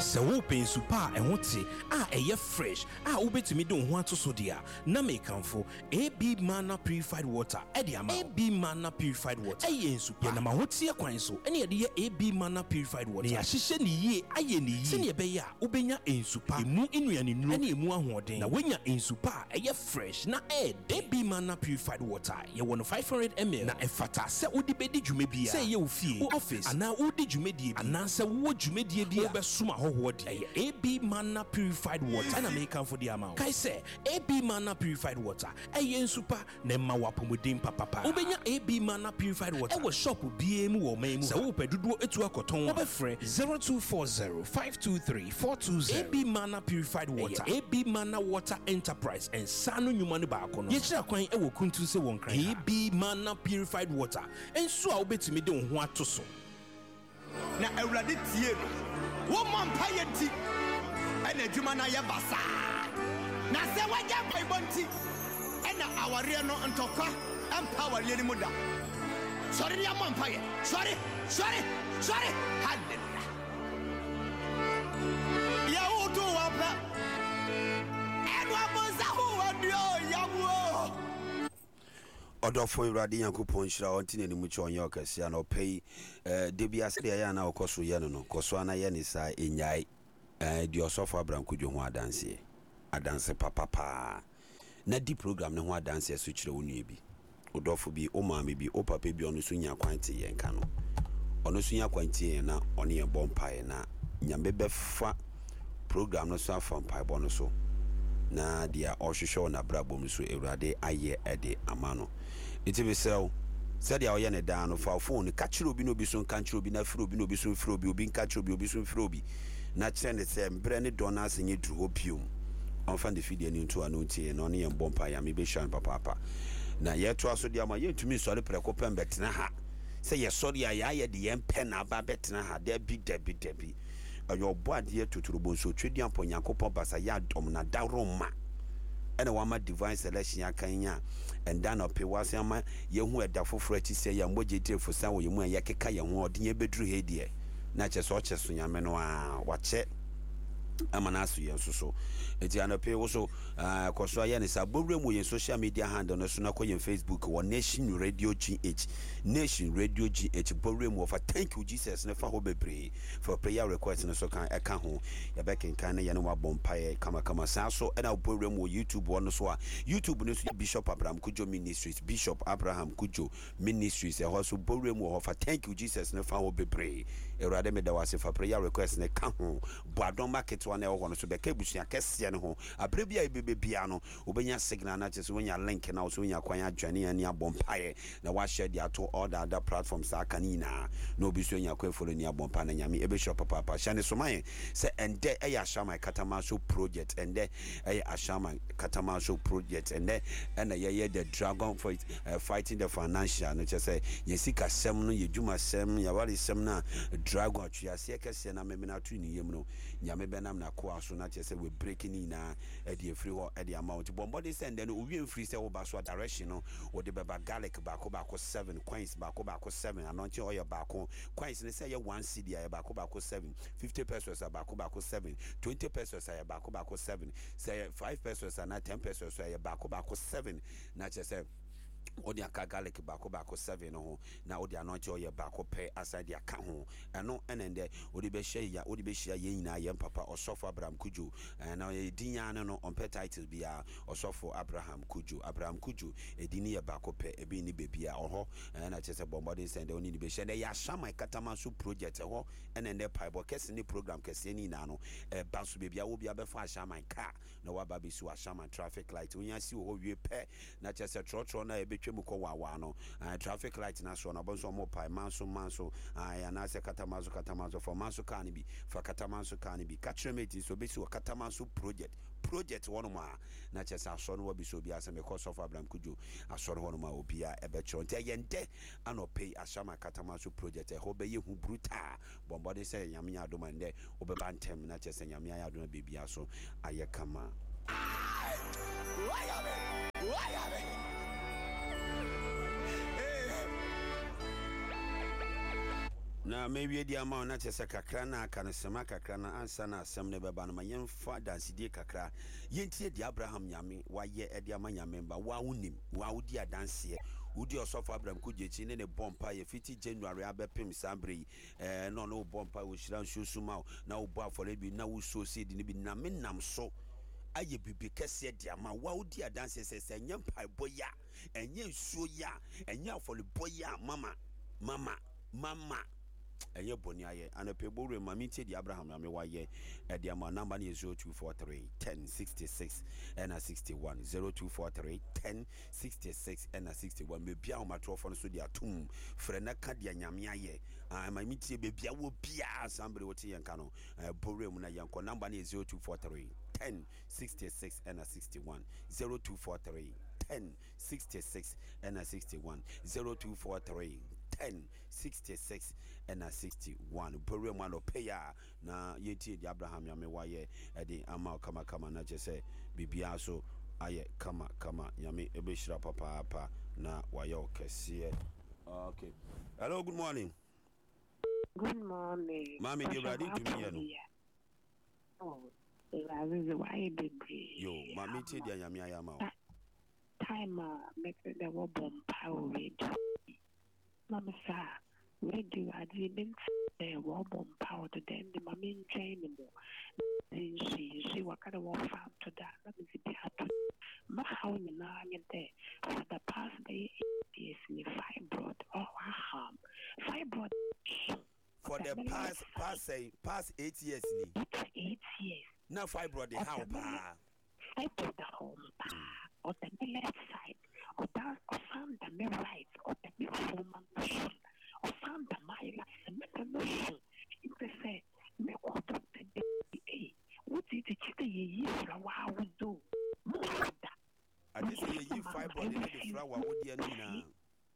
So open super and what say a fresh ubetimi don ho ato so dia na me kanfo AB Mana purified water ediama AB Mana purified water aye super na ma hotie kwan so ene ye de AB Mana purified water ne ahihye ne yie aye ne yie se ne be ya ubenya ensupa emu enuane nuro ene emu ahoden na wenya ensupa aye fresh na AB Mana purified water ye wono 500 ml na efata se udi bedi dwuma bia se ye ofie office ana udi dwumedie bi ana se wo dwumedie bia obesuma hohodi AB Mana purified water and American for the amount. Kai say AB Mana purified water. Ayen super ne ma wapomodin papa. Ubenya AB Mana purified water. Ewo shop BM or memu. Sa wo pedudo etu akoton. Obefre 0240-523-420. AB Mana purified water. AB Mana water enterprise and sanu nyumane ba akono. Yechira kwan ewo kuntun se won kran. AB Mana purified water. Enso a obetimi de ho atoso. Na ewrade tie no. Wo mampaye ti. Ena dwuma na ye basa na se waja kwaibonti ena aware no ntokwa empower yeni muda sorry ya mampaye sorry hallelujah ya utu wapa enwa bonza hu wadio yawo Odofo Irade Yankopon Shira ontine ni mucho onye okese na opei debia se ya na okoso ye no koso ana ye ni sa enyai di osofo Abraham Kudwo ho adanse papa na di program ne ho adanse so kire wonu bi odofo bi o maame bi o papa bi ono so nya kwante ye nka no ono so nya kwante ye na ono ye bompae na nyambe befa program no so afam pai bono so na dia ohwehwe na brabom so Ewurade aye ede amano iti besew said ya oyene da no fa phone ka kire obi no bi so nka kire obi na firi obi no bi so firi obi nka kire obi so firi obi na kire ne se mbre ne dona asenye dru opium onfa de fidie ni nto anontie no ne ye mbompa ya me be shan papa na ye to aso dia ma ye ntumi sori preko pem betena ha se ye sori ya ye de ye mpe na ba betena ha da bi debi ayo boade tuturubo so twedi ampo Nyankopon basa ya dom na daroma ena wama divine selection akanya enda na pe wase ama ye hu eda foforo achi se ya moje tirefo sa wo ye mu ya keka ye ho ode ye bedru hedie na cheso cheso nyame no a wache amanaso ye nsoso enti anope wo so koso ya ne sa bowremu ye social media handle no so na koye Facebook wo Nation Radio GH bowremu of thank you Jesus na fa ho bebre for prayer request no so kan eka ho ya beken kan na ye no wabompae kama sa so na bowremu YouTube wo no so a YouTube no so Bishop Abraham Kudwo Ministries e ho so bowremu of thank you Jesus na fa ho bebre Ewurade me da wase for prayer request na ka ho boadon market one e so beka busia kese ne ho abrebia ebebia no obenya signal na chese wonya link na so wonya kwan adwane ani abompae na wa share dia to all the other platforms akanina no obi so nya kwa follow ni abompa na nyame ebe shop papa shane so man se ende e ya shama katama so project ende e ashama katama so project ende na ye the dragon fighting the financial no chese ye sika sem no ye dwuma sem ya wari sem na dragon atwiase kese na memena tu ni yem no nyame benam na ko aso na chese we breaking na e de free ho e de amount bombody send no owie free se wo ba so direction no wo de beba garlic bako 7 coins bako 7 anonche oil bako coins ne say ye 1 cedi ya bako 7 50 pesos bako 7 20 pesos ya bako 7 say 5 pesos na 10 pesos ya bako 7 na chese odi aka garlic bako 7 no na odi anonche oye bako pe aside aka ho eno enende odi be hia ye nyina ye papa osofo Abraham Kudwo na edinya no on pe title bia osofo Abraham Kudwo edini ye bako pe ebi ni bebia oho na chese bombody send oni ni be hia ya shama katama so project ho enende pipe kese ni program kese ni na no banso bebia wo bia be fa shama car na wa ba be su shama traffic light onya si wo wie pe na chese trotro na betwemu ko wawa no traffic light na so na bonso mo pai manso ya na se katamazo for manso kan bi for katamazo kan bi katremeti so be so katamazo project one ma na chesa so no bi so bi asem because of Abraham Kudwo aso no ma obia ebetro nte yente anope ashama katamazo project e ho be ye hu brutal bombode se nyame adoma nde obeba ntem na chesa nyame adoma bebia so ayekama why na maybe the amount not just a kakra na aka no sema kakra na ansa na asem ne beba no ma yemfa dansidie kakra yentie di Abraham nyame waye edi ama nyame ba wa unim wa udi adanse udi osofo Abraham kujechi ne bompa ye fiti January abepem sambre no bompa wo shira nsusuma na wo bo afore bi na wo so seed ne bi na menam so aye bibi kese dia ma wa udi adanse sese nyem pai boya enye nsuo ya enye afole boya mama enye boni aye anape boru mami tie di Abraham na me waye e ama number ne 0243 1066 and 61 0243 1066 and 61 me bia o matrofo no so di atum frɛ na ka dia nyame aye mami tie be bia wo bia asambere wote yenka no boru mu na yenko number ne 0243 1066 and 61 0243 1066 and 61 0243 1066 and 61 Burial man paya na yeti di Abraham ya mewaye edi ama kama na jese bibia so aye kama yame ebeshira papa na waye okese. Okay, hello, good morning. Good morning. Mami di ready to me no. Oh, why baby? Yo, mami ti di yame ayama. Time make the bomb power radio. Mama sa radio adi been the bomb power to them the mamin train mo. She wakada wa farm to that. Let me see happen. Ma how ni na nyete for the past day is ni fibroid or harm. Fibroid for the past 8 years ni. 8 years. Now fibroid how pa. I put the home or the left side or down or found the right or the woman motion or found the mile and make a notion. If they say, me what the day, what did the chicken ye for a while would do? I just say you fibroid in the flower, what do you know?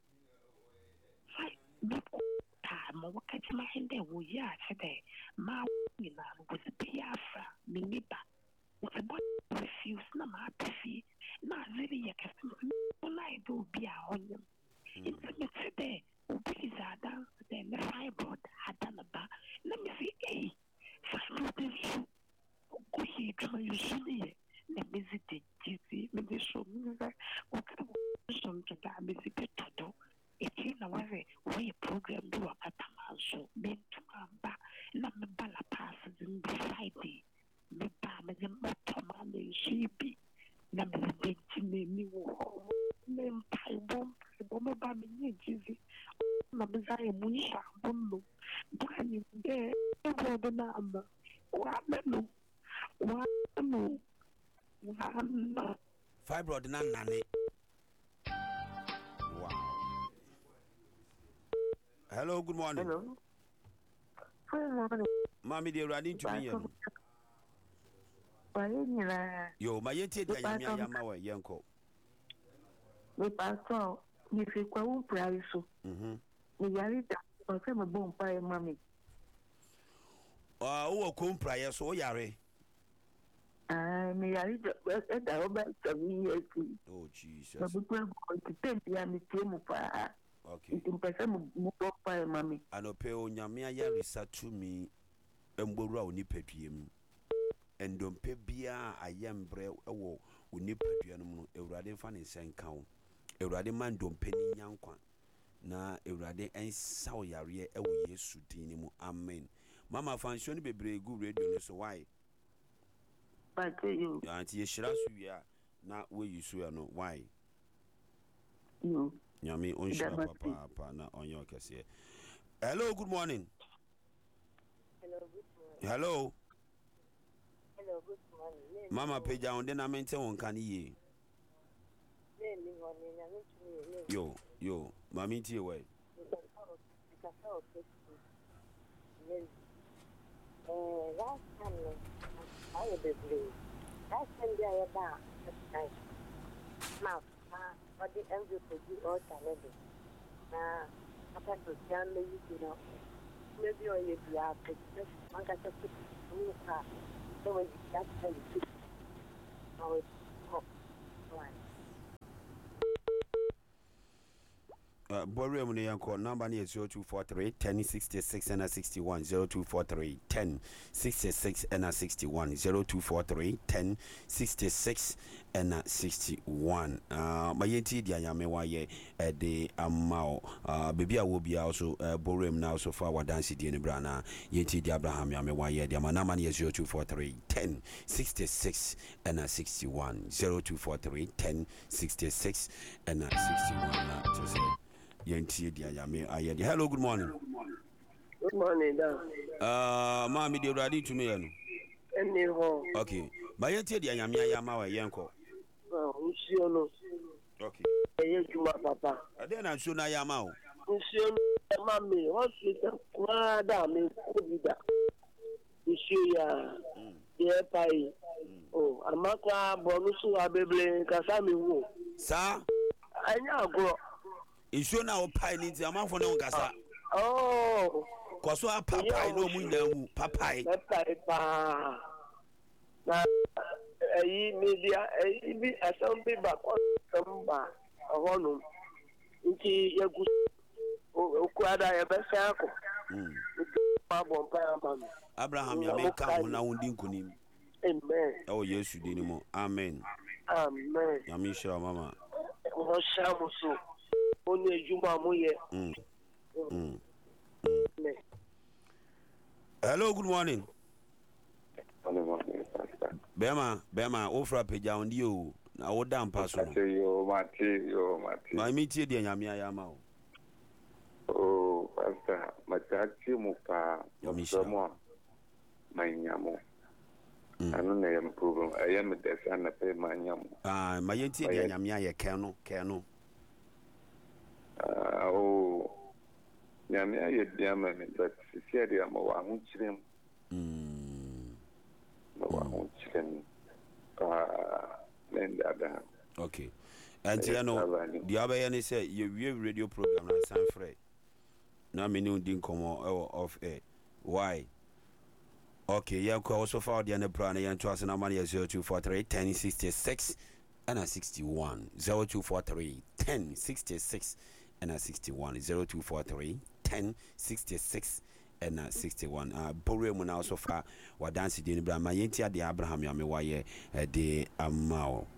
Time or catch my hand there, we are today. My was a piafra, miniba. It's about refuse, no matter fee, not really a custom. I do be a onion. It's a today, please are down, then the fibroid had done a bar. Let me see, fibroid issue. Go here, try you see. Let me see the GC, maybe show me that what kind of some to that busy bit to do. It's in a way, we program do a cataman show, meant to come back, not the balla passes in the Friday. The palm is a motorman and sheepy. Number of big name you name Taiwan, the bomber by me, Jizzy. Nabazai Munisha, Bondo, Brand there, the number. One no. Fibroid nanny. Wow. Hello, good morning. Hello. Good morning. Mommy, they're running to me. Yo, my yeti yama yanko. The pastor, if you go price, the Yarita, or some bomb by mammy. Oh, come prior, so yare. Me Yarita, oh, Jesus. Okay. Anopeo nyamia yarisa to me, Embora Nipetium. And don't pay bia a young bre wo unipaduanum Eurade fan in Saint Count. Eurade man don't penny yankwan. Na Eurade and saw yare ewo yesu dinimu. Amen. Mama fanshoni be bregu radio so why? But you Auntie Shirasu ya na we you swear no why? You Yami on shapa papa na on your case. Hello, good morning. Hello, good morning. Hello. Hello, good morning. Mama Peja on den amente won kan yi. Yo, mami tie we. Last time I was blue. Last time I was back. Now, what the envy could do all the now, I can't do family, you know. Maybe I will be out. I got to keep the car. So that's how you keep our one. Borium Nianko, number near 0243 1066 and 61 0243 1066 and 61 0243 1066 and 61. My yenti diayame waye de amao. Baby, I will be also Borium now so far. What dance in Brana yenti di Abraham Yame waye. The number near 0243 1066 and 61 0243 1066 and 61. To say. Hello, good morning. Good morning, Dan. Mommy, they ready to me. Okay. But you tell the Yama Yanko. Okay. Papa. Then I'm sure I am out. Mammy, what's it? Madame, dear Pai. Oh, Amaka Bonusu Abeble Kasami. Sir, I know. Isu na o pai ni ti ama fo ne nkasa. Oh. Kwaso a papai no mu na wu, papai. Papai pa. Na media bi assemble ba ko samba ahono. Nti yagu okuada ya besa ko. Pa bon pa am. Abraham ya me ka ho na wondi nkonim. Amen. Oh Yesu di ni mo. Amen. Amen. Ya mi shira mama. Mo shamu so. Hello, good morning. Bema, ofra peja on you. Na wo dam paso. Yo, Mati. My meeting di nyamia ya ma. Oh, pastor, matachi mupa. Somo. Manyamo. Anu na yam problem. I am the son of manyamo. My yenti di nyamia ya keno. Oh, Yamia, you diamond, but said I'm a one chim. No one chim. Okay. And you know, the other end say you radio program and San Fred. Now, me no didn't come off air. Why? Okay, yeah, also for the other plan and trust and money 0243 1066 and 61 0243 1066 and 61 0243 1066 and 61 Borium now so far what dance did Abraham Yenti the Abraham Yame waye de amao